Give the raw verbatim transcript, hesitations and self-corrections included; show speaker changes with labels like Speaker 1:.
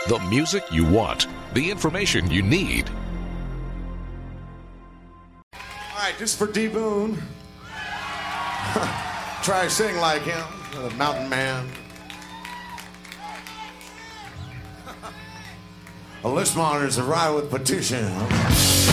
Speaker 1: The music you want, the information you need.
Speaker 2: All right, this is for D. Boone. Try to sing like him, the mountain man. A list monitors arrive with petition.